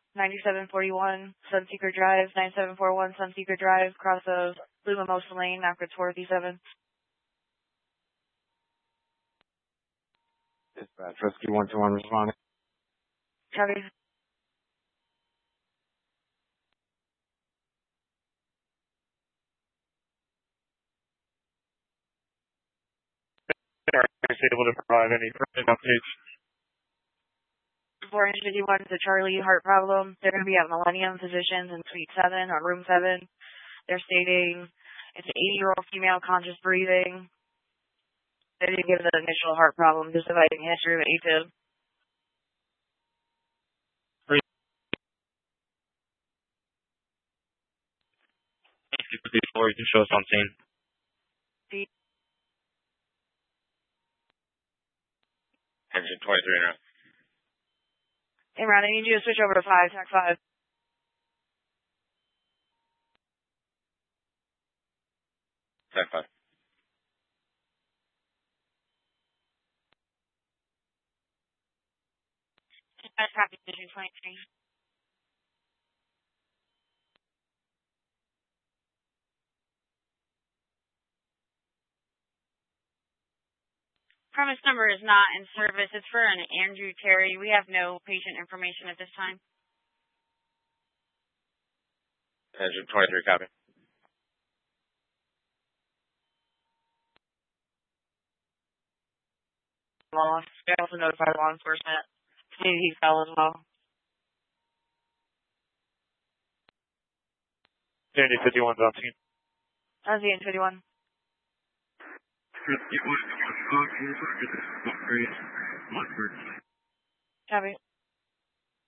9741 Sunseeker Drive, 9741 Sunseeker Drive, cross of Blue Mimosa Lane, Knockers 457. Dispatch, Rescue 121 responding. Copy. Are you able to provide any current updates? 451 to Charlie, heart problem. They're going to be at Millennium Physicians in Suite 7 or Room 7. They're stating it's an 80-year-old female, conscious breathing. They didn't give the initial heart problem, just dividing history of AFib. Before you can show us on scene. Engine 23 now. Hey, Ron, I need you to switch over to 5, TAC 5. TAC 5. Dispatch, copy, Engine 23. Premise number is not in service. It's for an Andrew Terry. We have no patient information at this time. Engine 23, copy. Lost. I also notified law enforcement. He fell as well. Dandy 51's on scene. How's the N51? Copy.